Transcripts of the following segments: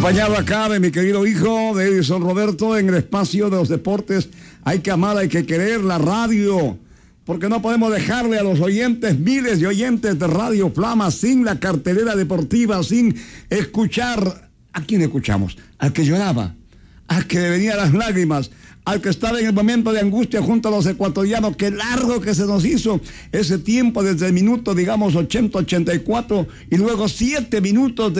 Acompañado acá de mi querido hijo, de Edison Roberto, en el espacio de los deportes. Hay que amar, hay que querer la radio, porque no podemos dejarle a los oyentes, miles de oyentes de Radio Flama, sin la cartelera deportiva, sin escuchar. ¿A quién escuchamos? Al que lloraba, al que le venían las lágrimas, al que estaba en el momento de angustia junto a los ecuatorianos. Qué largo que se nos hizo ese tiempo, desde el minuto, digamos, 80, 84, y luego 7 minutos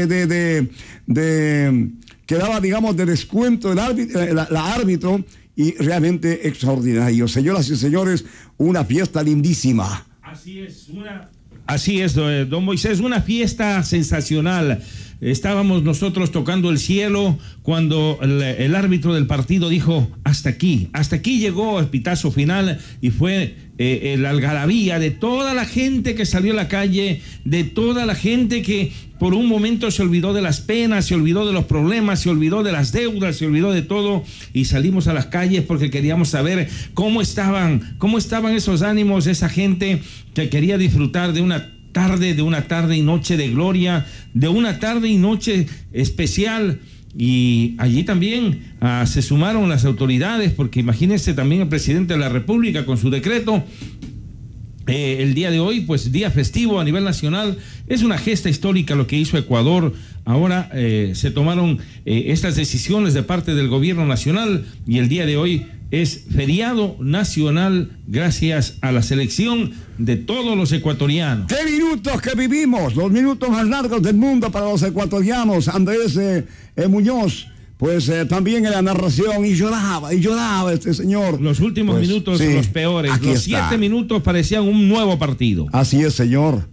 que daba, digamos, de descuento el árbitro, y realmente extraordinario. Señoras y señores, una fiesta lindísima. Así es, don Moisés, una fiesta sensacional. Estábamos nosotros tocando el cielo cuando el árbitro del partido dijo: hasta aquí llegó el pitazo final, y fue la algarabía de toda la gente que salió a la calle, de toda la gente que por un momento se olvidó de las penas, se olvidó de los problemas, se olvidó de las deudas, se olvidó de todo, y salimos a las calles porque queríamos saber cómo estaban esos ánimos, esa gente que quería disfrutar de una tarde y noche de gloria, de una tarde y noche especial. Y allí también se sumaron las autoridades, porque imagínense, también el presidente de la República con su decreto. El día de hoy, pues día festivo a nivel nacional. Es una gesta histórica lo que hizo Ecuador. Ahora se tomaron estas decisiones de parte del gobierno nacional, y el día de hoy es feriado nacional gracias a la selección de todos los ecuatorianos. ¡Qué minutos que vivimos! Los minutos más largos del mundo para los ecuatorianos. Andrés Muñoz, pues también en la narración, y lloraba este señor. Los últimos pues, minutos, sí, los peores. Los 7 minutos parecían un nuevo partido. Así es, señor.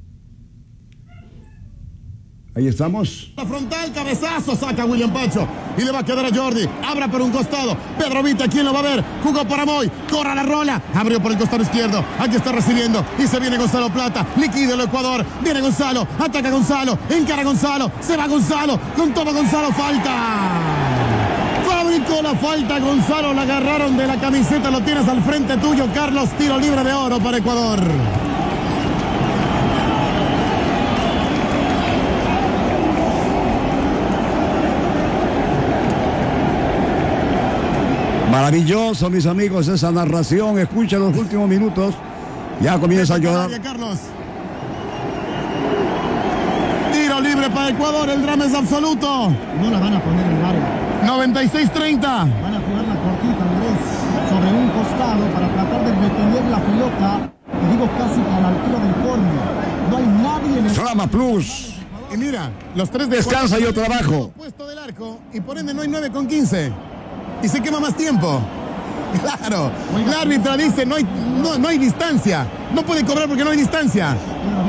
Ahí estamos. La frontal, cabezazo, saca William Pacho y le va a quedar a Jordi. Abra por un costado. Pedro Vita, ¿quién lo va a ver? Jugó para Moy. Corra la rola. Abrió por el costado izquierdo. Aquí está recibiendo. Y se viene Gonzalo Plata. Liquida el Ecuador. Viene Gonzalo. Ataca Gonzalo. Encara Gonzalo. Se va Gonzalo. Con todo Gonzalo. Falta. Fabricó la falta Gonzalo. La agarraron de la camiseta. Lo tienes al frente tuyo, Carlos. Tiro libre de oro para Ecuador. Maravilloso, mis amigos, esa narración. Escucha los últimos minutos. Ya comienza a llorar. Carlos. Tiro libre para Ecuador. El drama es absoluto. No la van a poner en el área. 96-30. Van a jugar la cortita, Andrés, sobre un costado para tratar de retener la pelota. Te digo, casi a la altura del córner. No hay nadie en el... Flama Plus. Y mira, los tres de descansa, yo trabajo. Puesto del arco, y por ende no hay 9,15. Y se quema más tiempo. Claro. La árbitra dice, no hay distancia. No puede cobrar porque no hay distancia.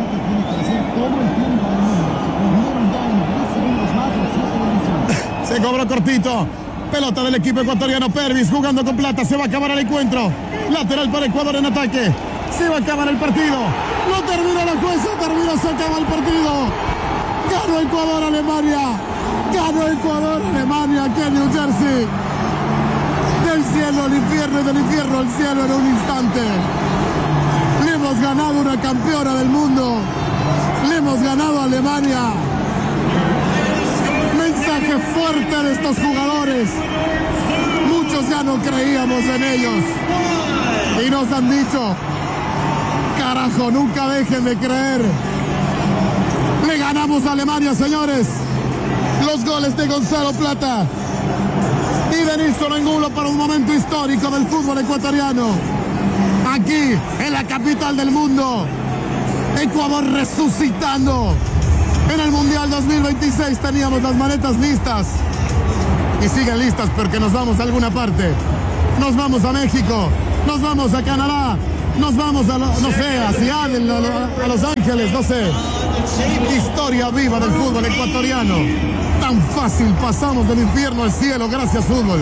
Se cobró cortito. Pelota del equipo ecuatoriano. Pervis jugando con Plata. Se va a acabar el encuentro. Lateral para Ecuador en ataque. Se va a acabar el partido. No termina la jueza. Se acaba el partido. Ganó Ecuador Alemania. Ganó Ecuador Alemania aquí en New Jersey. Del cielo al infierno y del infierno al cielo en un instante. Le hemos ganado una campeona del mundo. Le hemos ganado a Alemania. Mensaje fuerte de estos jugadores. Muchos ya no creíamos en ellos. Y nos han dicho: carajo, nunca dejen de creer. Le ganamos a Alemania, señores. Los goles de Gonzalo Plata y de Nilson Angulo para un momento histórico del fútbol ecuatoriano. Aquí, en la capital del mundo. Ecuador resucitando. En el Mundial 2026 teníamos las maletas listas. Y siguen listas porque nos vamos a alguna parte. Nos vamos a México. Nos vamos a Canadá. Nos vamos a, no sé, a Seattle, a Los Ángeles, no sé. Historia viva del fútbol ecuatoriano. Tan fácil pasamos del infierno al cielo, gracias fútbol.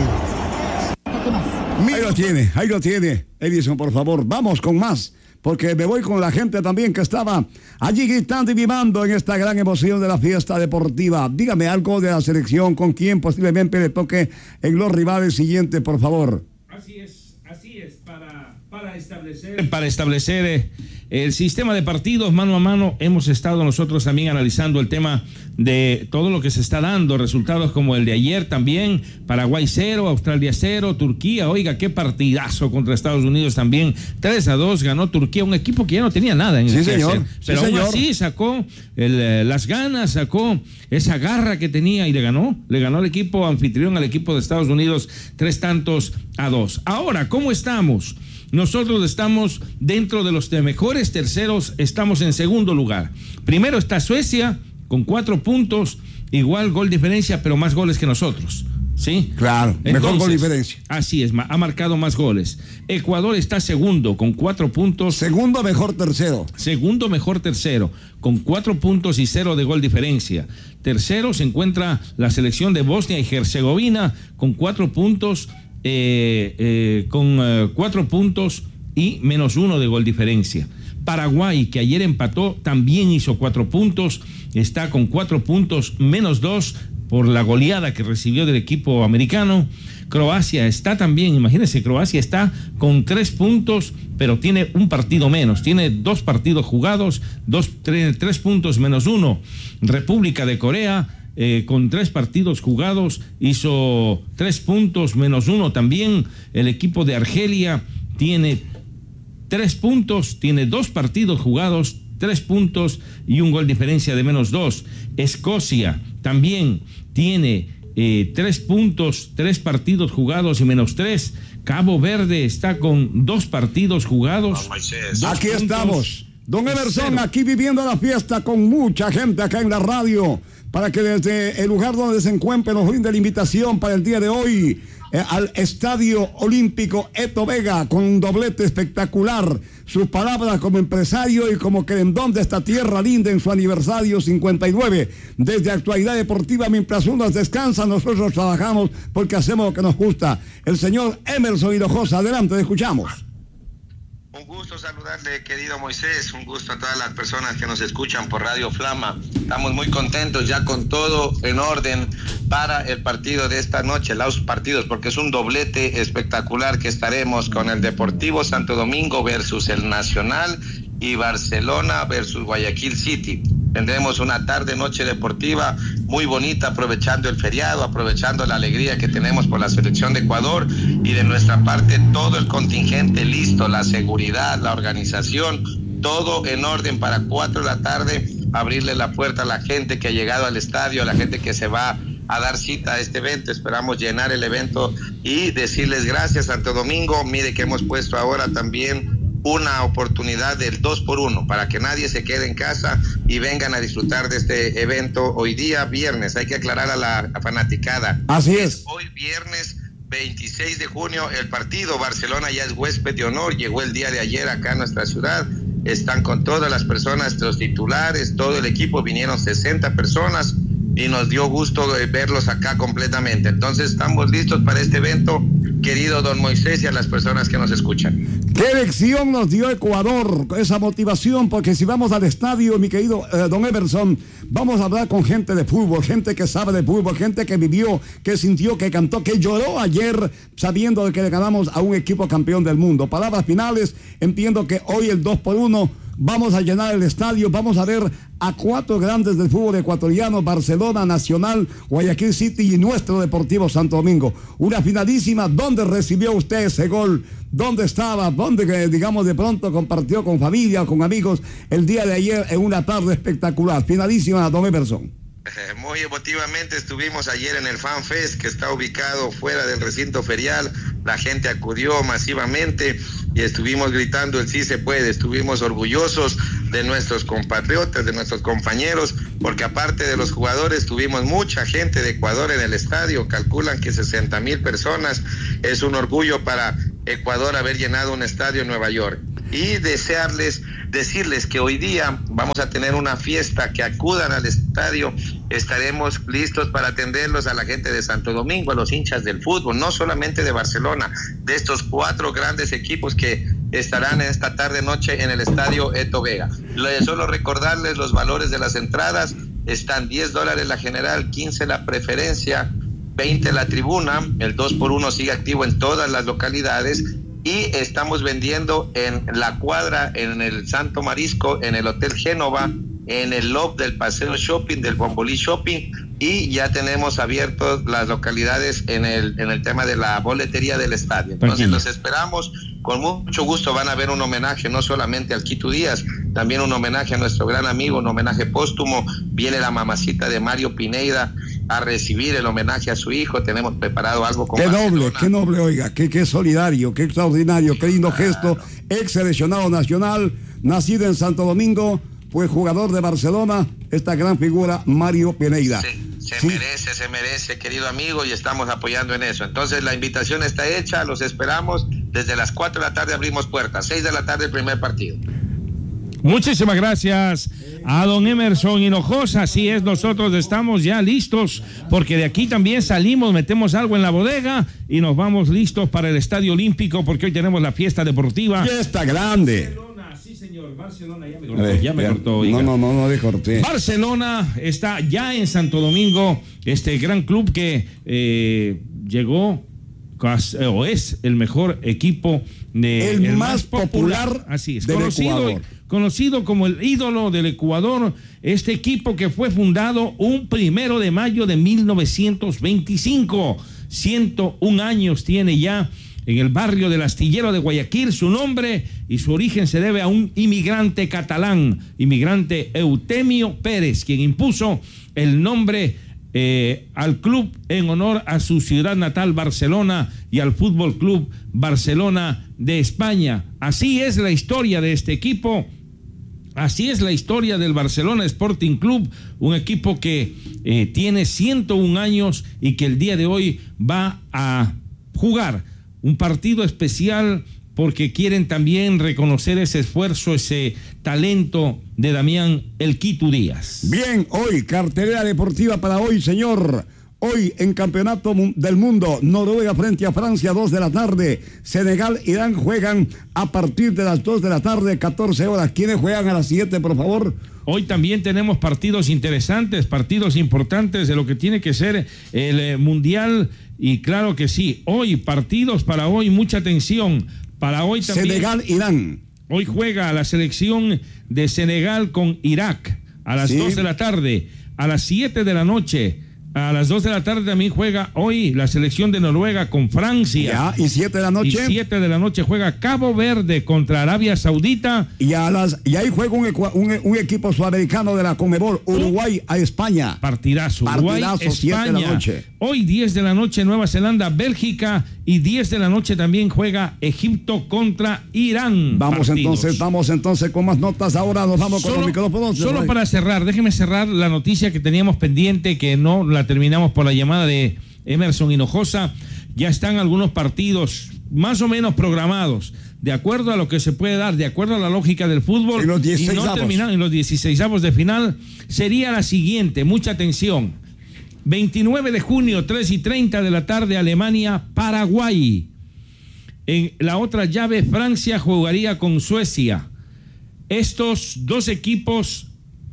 Ahí lo tiene. Edison, por favor, vamos con más, porque me voy con la gente también que estaba allí gritando y vivando en esta gran emoción de la fiesta deportiva. Dígame algo de la selección, con quién posiblemente le toque en los rivales siguientes, por favor. Así es, para establecer el sistema de partidos mano a mano. Hemos estado nosotros también analizando el tema de todo lo que se está dando, resultados como el de ayer también, Paraguay 0, Australia 0, Turquía, oiga, qué partidazo contra Estados Unidos también, 3-2 ganó Turquía, un equipo que ya no tenía nada en el señor. pero aún así sacó las ganas, sacó esa garra que tenía y le ganó el equipo anfitrión al equipo de Estados Unidos 3-2. Ahora, ¿cómo estamos? Nosotros estamos dentro de los mejores terceros, estamos en segundo lugar. Primero está Suecia con 4 puntos, igual gol diferencia, pero más goles que nosotros. ¿Sí? Claro, entonces, mejor gol diferencia. Así es, ha marcado más goles. Ecuador está segundo con 4 puntos. Segundo mejor tercero, con 4 puntos y 0 de gol diferencia. Tercero se encuentra la selección de Bosnia y Herzegovina con 4 puntos, con 4 puntos y menos 1 de gol diferencia. Paraguay, que ayer empató, también hizo 4 puntos, está con 4 puntos menos 2 por la goleada que recibió del equipo americano. Croacia está también, imagínense, Croacia está con 3 puntos, pero tiene un partido menos, tiene 2 partidos jugados, 3 puntos menos 1. República de Corea, con 3 partidos jugados, hizo 3 puntos menos 1 también. El equipo de Argelia tiene 3 puntos, tiene 2 partidos jugados, 3 puntos y un gol diferencia de menos 2. Escocia también tiene 3 puntos, 3 partidos jugados y menos 3. Cabo Verde está con 2 partidos jugados. Aquí estamos, don Emerson, aquí viviendo la fiesta con mucha gente acá en la radio, para que desde el lugar donde se encuentre nos brinde la invitación para el día de hoy al Estadio Olímpico Eto Vega, con un doblete espectacular. Sus palabras como empresario y como querendón de esta tierra linda en su aniversario 59. Desde Actualidad Deportiva, mientras unos descansan, nosotros trabajamos porque hacemos lo que nos gusta. El señor Emerson Hinojosa, adelante, le escuchamos. Un gusto saludarle, querido Moisés, un gusto a todas las personas que nos escuchan por Radio Flama. Estamos muy contentos ya con todo en orden para el partido de esta noche, los partidos, porque es un doblete espectacular que estaremos con el Deportivo Santo Domingo versus el Nacional y Barcelona versus Guayaquil City. Tendremos una tarde-noche deportiva muy bonita, aprovechando el feriado, aprovechando la alegría que tenemos por la selección de Ecuador, y de nuestra parte todo el contingente listo, la seguridad, la organización, todo en orden para 4 de la tarde, abrirle la puerta a la gente que ha llegado al estadio, a la gente que se va a dar cita a este evento. Esperamos llenar el evento y decirles gracias, Santo Domingo. Mire que hemos puesto ahora también una oportunidad del 2x1 para que nadie se quede en casa y vengan a disfrutar de este evento hoy día viernes. Hay que aclarar a la fanaticada. Así es. Hoy viernes 26 de junio el partido. Barcelona ya es huésped de honor, llegó el día de ayer acá a nuestra ciudad. Están con todas las personas, los titulares, todo el equipo, vinieron 60 personas y nos dio gusto verlos acá completamente. Entonces estamos listos para este evento, querido don Moisés, y a las personas que nos escuchan. ¿Qué lección nos dio Ecuador? Esa motivación, porque si vamos al estadio, mi querido don Emerson, vamos a hablar con gente de fútbol, gente que sabe de fútbol, gente que vivió, que sintió, que cantó, que lloró ayer sabiendo de que le ganamos a un equipo campeón del mundo. Palabras finales, entiendo que hoy el 2x1 vamos a llenar el estadio, vamos a ver a 4 grandes del fútbol ecuatoriano: Barcelona, Nacional, Guayaquil City y nuestro Deportivo Santo Domingo. Una finalísima. ¿Dónde recibió usted ese gol? ¿Dónde estaba? ¿Dónde, digamos, de pronto compartió con familia o con amigos el día de ayer en una tarde espectacular? Finalísima, don Emerson. Muy emotivamente estuvimos ayer en el Fan Fest, que está ubicado fuera del recinto ferial. La gente acudió masivamente y estuvimos gritando el sí se puede. Estuvimos orgullosos de nuestros compatriotas, de nuestros compañeros, porque aparte de los jugadores tuvimos mucha gente de Ecuador en el estadio. Calculan que 60,000 personas. Es un orgullo para Ecuador haber llenado un estadio en Nueva York. Y decirles que hoy día vamos a tener una fiesta, que acudan al estadio. Estaremos listos para atenderlos, a la gente de Santo Domingo, a los hinchas del fútbol, no solamente de Barcelona, de estos 4 grandes equipos que estarán en esta tarde-noche en el estadio Eto Vega. Solo recordarles los valores de las entradas: están $10 la general, 15 la preferencia, 20 la tribuna. El 2x1 sigue activo en todas las localidades. y estamos vendiendo en la cuadra, en el Santo Marisco, en el Hotel Génova, en el Loft del Paseo Shopping, del Bombolí Shopping, y ya tenemos abiertos las localidades en el tema de la boletería del estadio. Entonces los esperamos, con mucho gusto. Van a ver un homenaje no solamente al Quito Díaz, también un homenaje a nuestro gran amigo, un homenaje póstumo. Viene la mamacita de Mario Pineda a recibir el homenaje a su hijo. Tenemos preparado algo con Barcelona. Qué noble, oiga, qué solidario, qué extraordinario, qué lindo gesto. Ex seleccionado nacional, nacido en Santo Domingo, fue jugador de Barcelona, esta gran figura Mario Pineda. Se merece, querido amigo, y estamos apoyando en eso. Entonces la invitación está hecha, los esperamos. Desde las 4 de la tarde abrimos puertas, 6 de la tarde el primer partido. Muchísimas gracias a don Emerson Hinojosa. Así es, nosotros estamos ya listos, porque de aquí también salimos, metemos algo en la bodega y nos vamos listos para el Estadio Olímpico, porque hoy tenemos la fiesta deportiva. Fiesta grande. Barcelona, ya me cortó. No le corté. Barcelona está ya en Santo Domingo, este gran club que llegó o es el mejor equipo el más popular así es, del Ecuador. Conocido como el ídolo del Ecuador, este equipo que fue fundado un 1 de mayo de 1925, 101 años tiene ya. En el barrio del Astillero de Guayaquil, su nombre y su origen se debe a un inmigrante catalán, inmigrante Eutemio Pérez, quien impuso el nombre al club en honor a su ciudad natal Barcelona y al Fútbol Club Barcelona de España. Así es la historia de este equipo. Así es la historia del Barcelona Sporting Club, un equipo que tiene 101 años y que el día de hoy va a jugar un partido especial, porque quieren también reconocer ese esfuerzo, ese talento de Damián El Quito Díaz. Bien, hoy, cartelera deportiva para hoy, señor. Hoy en Campeonato del Mundo, Noruega frente a Francia, 2 de la tarde. Senegal, Irán juegan a partir de las 2 de la tarde, 14 horas. ¿Quiénes juegan a las 7, por favor? Hoy también tenemos partidos interesantes, partidos importantes de lo que tiene que ser el Mundial. Y claro que sí, hoy, partidos para hoy, mucha atención. Para hoy también. Senegal, Irán. Hoy juega la selección de Senegal con Irak a las 2 de la tarde, a las 7 de la noche. A las 2 de la tarde también juega hoy la selección de Noruega con Francia. Ya, y 7 de la noche. Y 7 de la noche juega Cabo Verde contra Arabia Saudita. Y ahí juega un equipo sudamericano de la Conmebol, Uruguay a España. Partidazo, Uruguay, España. 7 de la noche. Hoy 10 de la noche Nueva Zelanda, Bélgica, y 10 de la noche también juega Egipto contra Irán. Vamos entonces con más notas. Ahora nos vamos con los micrófonos. Solo para cerrar, déjeme cerrar la noticia que teníamos pendiente, que no la terminamos por la llamada de Emerson Hinojosa. Ya están algunos partidos más o menos programados, de acuerdo a lo que se puede dar, de acuerdo a la lógica del fútbol. En los 16avos. Y no terminan en los 16avos de final. Sería la siguiente, mucha atención. 29 de junio, 3:30 de la tarde, Alemania, Paraguay. En la otra llave, Francia jugaría con Suecia. Estos dos equipos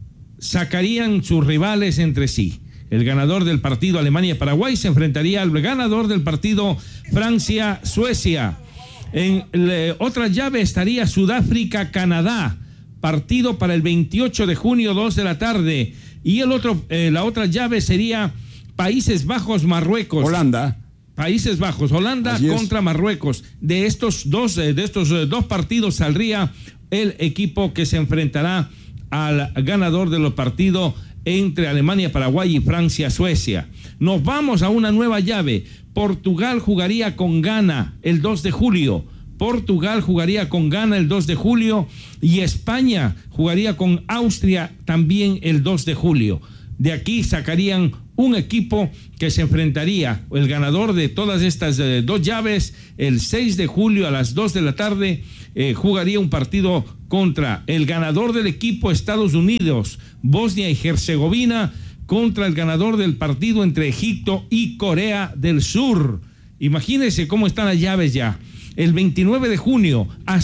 sacarían sus rivales entre sí. El ganador del partido Alemania-Paraguay se enfrentaría al ganador del partido Francia-Suecia. En la otra llave estaría Sudáfrica-Canadá. Partido para el 28 de junio, 2 de la tarde. Y la otra llave sería Países Bajos-Marruecos. Países Bajos, Holanda contra Marruecos. De estos dos partidos saldría el equipo que se enfrentará al ganador de los partidos entre Alemania, Paraguay y Francia, Suecia. Nos vamos a una nueva llave. Portugal jugaría con Ghana el 2 de julio. Portugal jugaría con Ghana el 2 de julio y España jugaría con Austria también el 2 de julio. De aquí sacarían un equipo que se enfrentaría, el ganador de todas estas dos llaves, el 6 de julio a las 2 de la tarde, jugaría un partido contra el ganador del equipo Estados Unidos, Bosnia y Herzegovina, contra el ganador del partido entre Egipto y Corea del Sur. Imagínense cómo están las llaves ya. El 29 de junio hasta